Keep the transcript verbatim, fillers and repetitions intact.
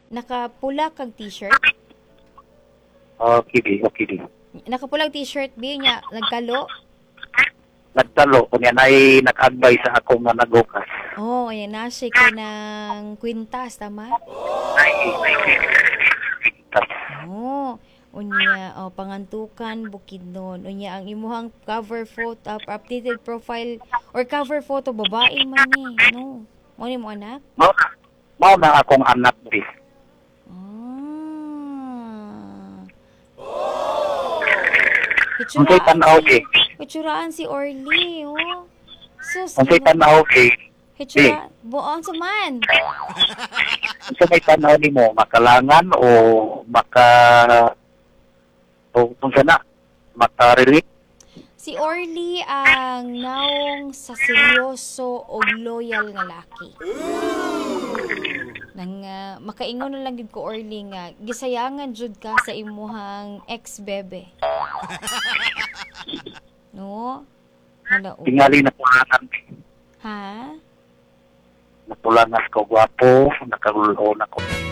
Nakapula kag t-shirt. Okay di, okay di. Nakapulang t-shirt bi nya nagkalo. Nagtalo, kunya na ay nag-advise sa ako nga nagukas. Oh, ayan na siya ka ng kwintas, tama? Ay, ay, Oh, unya oh, pangantukan bukid nun. Unya ang imuhang cover photo, uh, updated profile or cover photo babae man ni, no? Mo ni mo anak? Mao na, mao na akong anak di. Ah. Unsay Hitsuraan tanaw si, di? hitsuraan si Orly, oh. Sus, Unsay gina- tanaw di? hitsura, buon sa man. Unsay may tanaw nimo makalangan o maka o unsa na maka-relate? Si Orly ang naong sa seryoso o loyal nga laki. Nang uh, makaingon na lang gid ko Orly nga gisayangan jud ka sa imuhang ex-bebe. No? Hala, oh. Tingali na kulangan. Ha? Napulangas ko gwapo, nakagulo na ko.